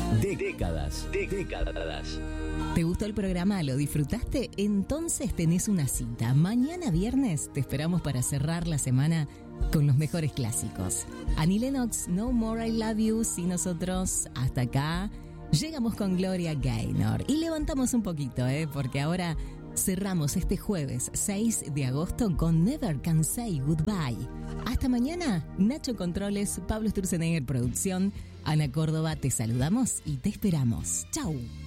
Décadas. ¿Te gustó el programa? ¿Lo disfrutaste? Entonces tenés una cita. Mañana viernes te esperamos para cerrar la semana con los mejores clásicos. Annie Lennox, No More I Love You. Y nosotros hasta acá llegamos con Gloria Gaynor. Y levantamos un poquito, porque ahora cerramos este jueves 6 de agosto con Never Can Say Goodbye. Hasta mañana. Nacho Controles, Pablo Sturzenegger Producción, Ana Córdoba, te saludamos y te esperamos. Chau.